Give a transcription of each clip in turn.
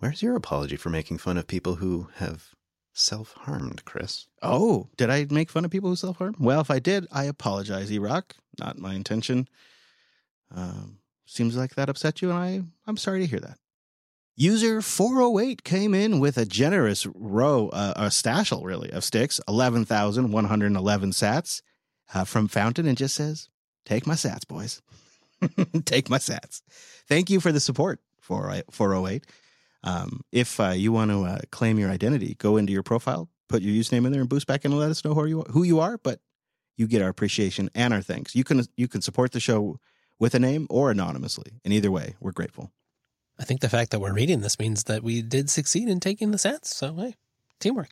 Where's your apology for making fun of people who have self-harmed, Chris? Oh, did I make fun of people who self-harm? Well, if I did, I apologize, E-Rock. Not my intention. Seems like that upset you, and I'm sorry to hear that. User 408 came in with a generous row, a stashel, really, of sticks, 11,111 sats from Fountain, and just says, take my sats, boys. Take my sats. Thank you for the support, 408. If you want to claim your identity, go into your profile, put your username in there, and boost back in and let us know who you are, but you get our appreciation and our thanks. You can support the show with a name or anonymously, and either way, we're grateful. I think the fact that we're reading this means that we did succeed in taking the sats. So, hey, teamwork.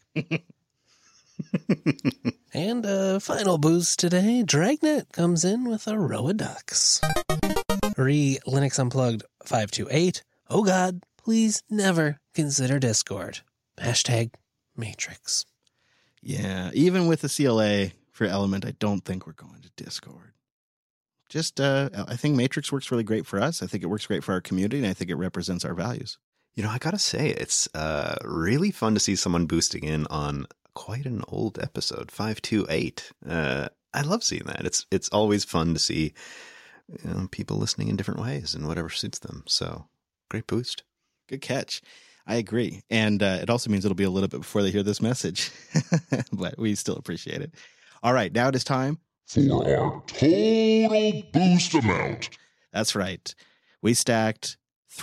And a final boost today. Dragnet comes in with a row of ducks. Linux Unplugged 528. Oh God, please never consider Discord. #Matrix. Yeah, even with the CLA for Element, I don't think we're going to Discord. Just, I think Matrix works really great for us. I think it works great for our community, and I think it represents our values. You know, I gotta say, it's really fun to see someone boosting in on quite an old episode, 528. I love seeing that. It's always fun to see people listening in different ways and whatever suits them. So, great boost. Good catch. I agree. And it also means it'll be a little bit before they hear this message, but we still appreciate it. All right, now it is time for our total boost amount. That's right. We stacked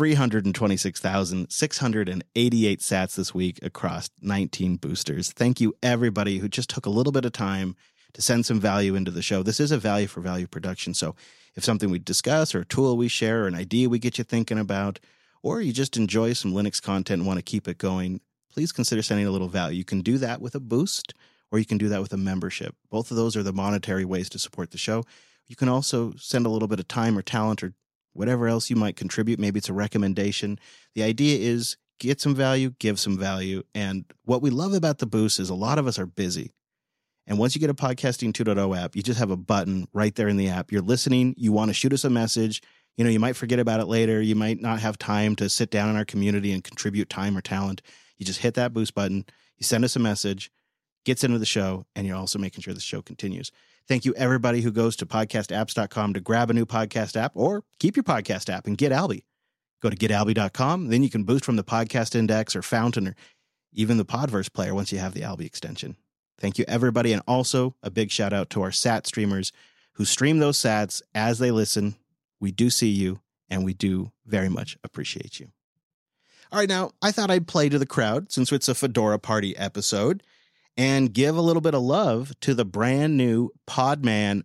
326,688 sats this week across 19 boosters. Thank you, everybody who just took a little bit of time to send some value into the show. This is a value for value production. So if something we discuss or a tool we share or an idea we get you thinking about, or you just enjoy some Linux content and want to keep it going, please consider sending a little value. You can do that with a boost, or you can do that with a membership. Both of those are the monetary ways to support the show. You can also send a little bit of time or talent or whatever else you might contribute. Maybe it's a recommendation. The idea is get some value, give some value. And what we love about the boost is a lot of us are busy. And once you get a Podcasting 2.0 app, you just have a button right there in the app. You're listening. You want to shoot us a message. You might forget about it later. You might not have time to sit down in our community and contribute time or talent. You just hit that boost button. You send us a message, gets into the show, and you're also making sure the show continues. Thank you, everybody who goes to podcastapps.com to grab a new podcast app or keep your podcast app and get Alby. Go to getalby.com. Then you can boost from the Podcast Index or Fountain or even the Podverse player once you have the Alby extension. Thank you, everybody. And also a big shout out to our SAT streamers who stream those SATs as they listen. We do see you, and we do very much appreciate you. All right, now, I thought I'd play to the crowd since it's a Fedora Party episode and give a little bit of love to the brand new Podman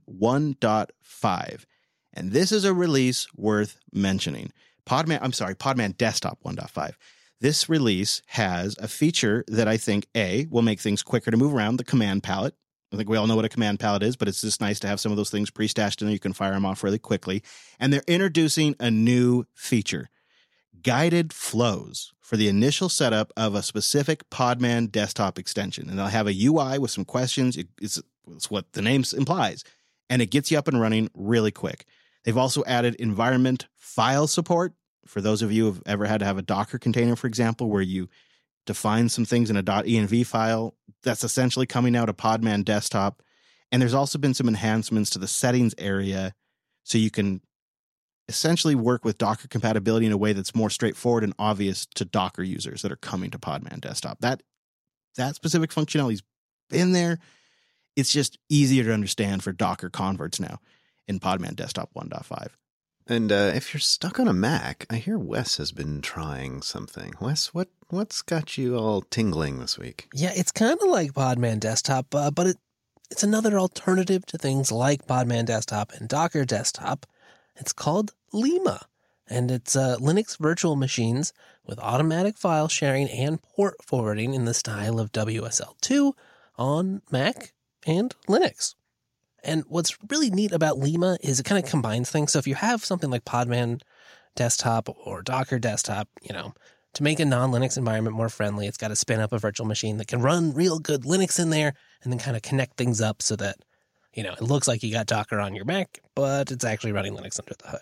1.5. And this is a release worth mentioning. Podman Desktop 1.5. This release has a feature that I think, A, will make things quicker to move around, the command palette. I think we all know what a command palette is, but it's just nice to have some of those things pre-stashed in there. You can fire them off really quickly. And they're introducing a new feature, guided flows for the initial setup of a specific Podman desktop extension. And they'll have a UI with some questions. It's what the name implies. And it gets you up and running really quick. They've also added environment file support. For those of you who have ever had to have a Docker container, for example, where you define some things in a .env file, that's essentially coming out of Podman Desktop. And there's also been some enhancements to the settings area so you can essentially work with Docker compatibility in a way that's more straightforward and obvious to Docker users that are coming to Podman Desktop. That specific functionality's been there. It's just easier to understand for Docker converts now in Podman Desktop 1.5. And if you're stuck on a Mac, I hear Wes has been trying something. Wes, what's got you all tingling this week? Yeah, it's kind of like Podman Desktop, but it's another alternative to things like Podman Desktop and Docker Desktop. It's called Lima, and it's Linux virtual machines with automatic file sharing and port forwarding in the style of WSL2 on Mac and Linux. And what's really neat about Lima is it kind of combines things. So if you have something like Podman Desktop or Docker Desktop, to make a non-Linux environment more friendly, it's got to spin up a virtual machine that can run real good Linux in there and then kind of connect things up so that, it looks like you got Docker on your Mac, but it's actually running Linux under the hood.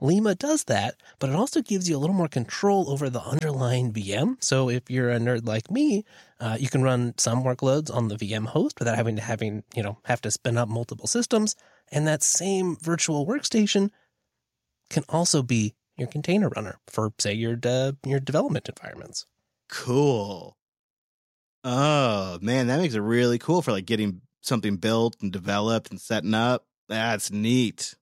Lima does that, but it also gives you a little more control over the underlying VM. So if you're a nerd like me, you can run some workloads on the VM host without having to have to spin up multiple systems. And that same virtual workstation can also be your container runner for, say, your development environments. Cool. Oh, man, that makes it really cool for like getting something built and developed and setting up. That's neat.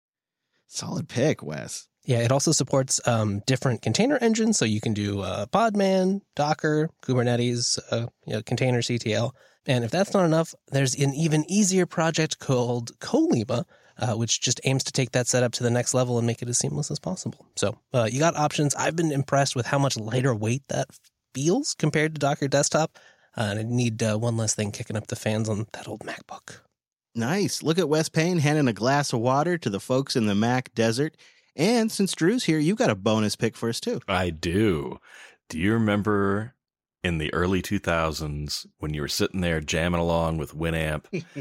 Solid pick, Wes. Yeah, it also supports different container engines, so you can do Podman, Docker, Kubernetes, container CTL. And if that's not enough, there's an even easier project called Colima, which just aims to take that setup to the next level and make it as seamless as possible. So you got options. I've been impressed with how much lighter weight that feels compared to Docker Desktop. And I need one less thing kicking up the fans on that old MacBook. Nice. Look at Wes Payne handing a glass of water to the folks in the Mac desert. And since Drew's here, you got a bonus pick for us, too. I do. Do you remember in the early 2000s when you were sitting there jamming along with Winamp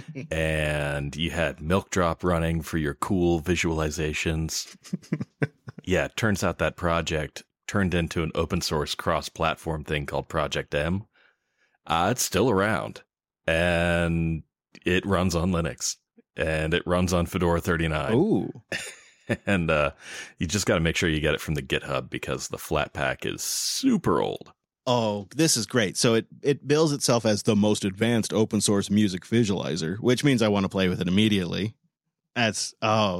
and you had Milk Drop running for your cool visualizations? Yeah, it turns out that project turned into an open source cross-platform thing called Project M. It's still around, and it runs on Linux, and it runs on Fedora 39. Ooh. And you just got to make sure you get it from the GitHub because the Flatpak is super old. Oh, this is great. So it bills itself as the most advanced open source music visualizer, which means I want to play with it immediately. This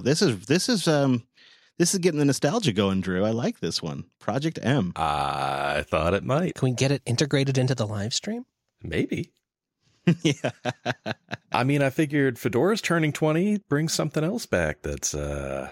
is getting the nostalgia going, Drew. I like this one. Project M. I thought it might. Can we get it integrated into the live stream? Maybe. Yeah. I mean, I figured Fedora's turning 20, bring something else back that's, a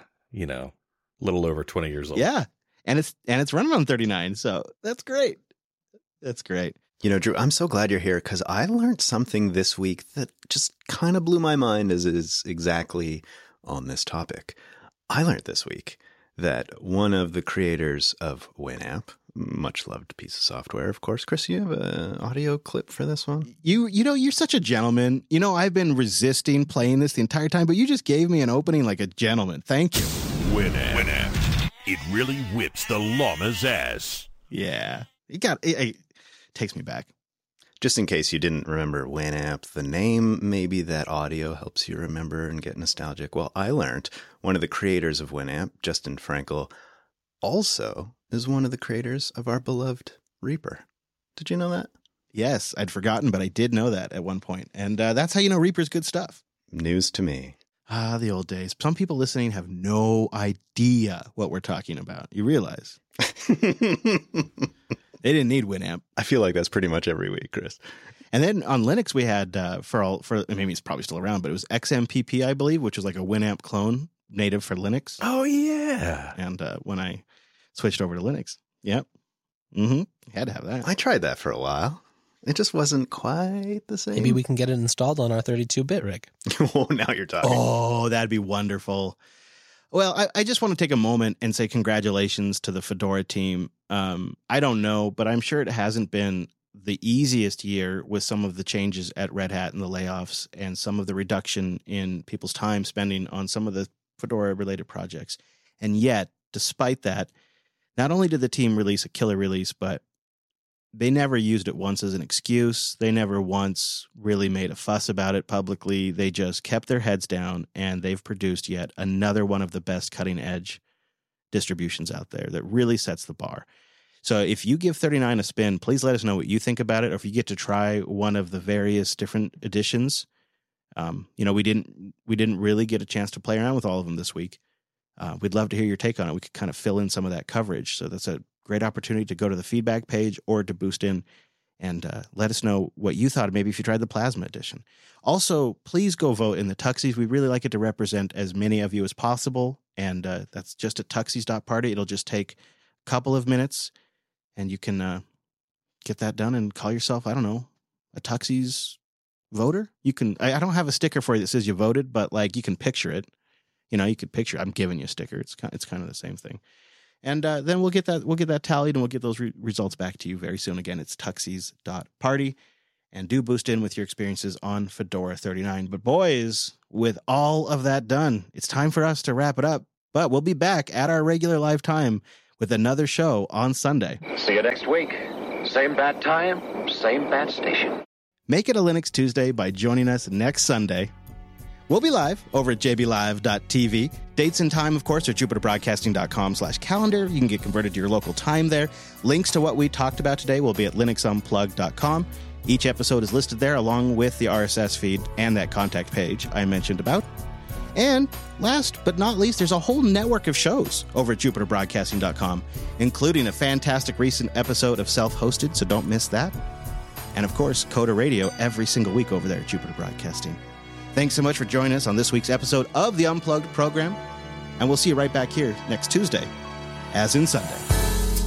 little over 20 years old. Yeah. And it's running on 39, so that's great. That's great. You know, Drew, I'm so glad you're here because I learned something this week that just kind of blew my mind as it is exactly on this topic. I learned this week that one of the creators of Winamp, much loved piece of software, of course. Chris, you have an audio clip for this one? You're such a gentleman. You know, I've been resisting playing this the entire time, but you just gave me an opening like a gentleman. Thank you. Winamp. It really whips the llama's ass. Yeah. It takes me back. Just in case you didn't remember Winamp, the name, maybe that audio helps you remember and get nostalgic. Well, I learned one of the creators of Winamp, Justin Frankel, also is one of the creators of our beloved Reaper. Did you know that? Yes, I'd forgotten, but I did know that at one point. And that's how you know Reaper's good stuff. News to me. Ah, the old days. Some people listening have no idea what we're talking about. You realize? They didn't need Winamp. I feel like that's pretty much every week, Chris. And then on Linux, we had maybe it's probably still around, but it was XMPP, I believe, which was like a Winamp clone native for Linux. Oh, yeah. And when I switched over to Linux, yep. Had to have that. I tried that for a while. It just wasn't quite the same. Maybe we can get it installed on our 32-bit rig. Oh, now you're talking. Oh, that'd be wonderful. Well, I just want to take a moment and say congratulations to the Fedora team. I don't know, but I'm sure it hasn't been the easiest year with some of the changes at Red Hat and the layoffs and some of the reduction in people's time spending on some of the Fedora-related projects. And yet, despite that, not only did the team release a killer release, but they never used it once as an excuse. They never once really made a fuss about it publicly. They just kept their heads down, and they've produced yet another one of the best cutting-edge distributions out there that really sets the bar. So if you give 39 a spin, please let us know what you think about it, or if you get to try one of the various different editions. We didn't really get a chance to play around with all of them this week. We'd love to hear your take on it. We could kind of fill in some of that coverage. So that's a great opportunity to go to the feedback page or to boost in and let us know what you thought, maybe if you tried the Plasma edition. Also, please go vote in the Tuxies. We really like it to represent as many of you as possible. And that's just at tuxies.party. It'll just take a couple of minutes, and you can get that done and call yourself, I don't know, a Tuxies voter. You can. I don't have a sticker for you that says you voted, but like you can picture it. You could picture. I'm giving you a sticker. It's kind of the same thing. And then we'll get that tallied, and we'll get those results back to you very soon. Again, it's tuxies.party. And do boost in with your experiences on Fedora 39. But boys, with all of that done, it's time for us to wrap it up. But we'll be back at our regular live time with another show on Sunday. See you next week. Same bat time, same bat station. Make it a Linux Tuesday by joining us next Sunday. We'll be live over at jblive.tv. Dates and time, of course, are jupiterbroadcasting.com/calendar. You can get converted to your local time there. Links to what we talked about today will be at linuxunplugged.com. Each episode is listed there along with the RSS feed and that contact page I mentioned about. And last but not least, there's a whole network of shows over at jupiterbroadcasting.com, including a fantastic recent episode of Self-Hosted, so don't miss that. And of course, Coda Radio every single week over there at Jupiter Broadcasting. Thanks so much for joining us on this week's episode of the Unplugged program, and we'll see you right back here next Tuesday, as in Sunday.